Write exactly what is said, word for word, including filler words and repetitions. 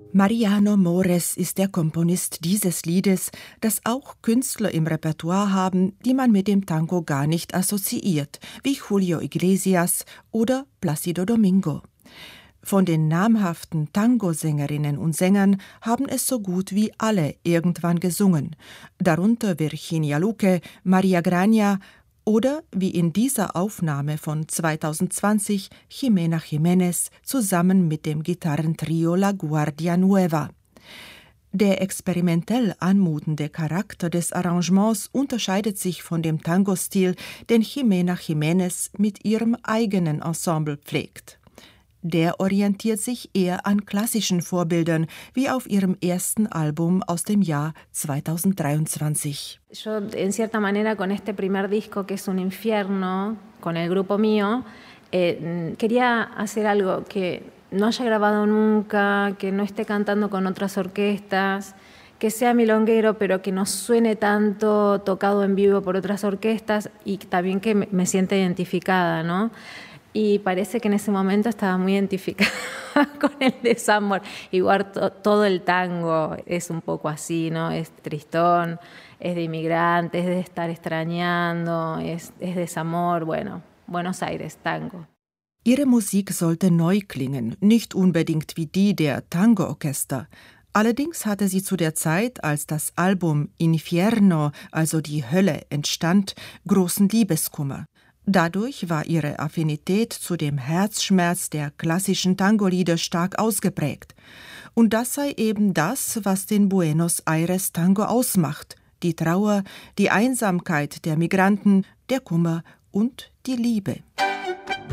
Mariano Mores ist der Komponist dieses Liedes, das auch Künstler im Repertoire haben, die man mit dem Tango gar nicht assoziiert, wie Julio Iglesias oder Plácido Domingo. Von den namhaften Tango-Sängerinnen und Sängern haben es so gut wie alle irgendwann gesungen, darunter Virginia Luque, Maria Grania oder, wie in dieser Aufnahme von zweitausendzwanzig, Jimena Jiménez zusammen mit dem Gitarrentrio La Guardia Nueva. Der experimentell anmutende Charakter des Arrangements unterscheidet sich von dem Tango-Stil, den Jimena Jiménez mit ihrem eigenen Ensemble pflegt. Der orientiert sich eher an klassischen Vorbildern, wie auf ihrem ersten Album aus dem Jahr zweitausenddreiundzwanzig. Yo, en cierta manera, con este primer disco, que es un infierno, con el grupo mío, eh, quería hacer algo que no haya grabado nunca, que no esté cantando con otras orquestas, que sea milonguero, pero que no suene tanto tocado en vivo por otras orquestas y también que me, me sienta identificada, ¿no? Y parece que en ese momento estaba muy identificada con el desamor. Igual to, todo el tango es un poco así, ¿no? Es tristón, es de inmigrantes, es de estar extrañando, es, es desamor. Bueno, Buenos Aires, Tango. Ihre Musik sollte neu klingen, nicht unbedingt wie die der Tango-Orchester. Allerdings hatte sie zu der Zeit, als das Album Infierno, also die Hölle, entstand, großen Liebeskummer. Dadurch war ihre Affinität zu dem Herzschmerz der klassischen Tango-Lieder stark ausgeprägt. Und das sei eben das, was den Buenos Aires Tango ausmacht: die Trauer, die Einsamkeit der Migranten, der Kummer und die Liebe.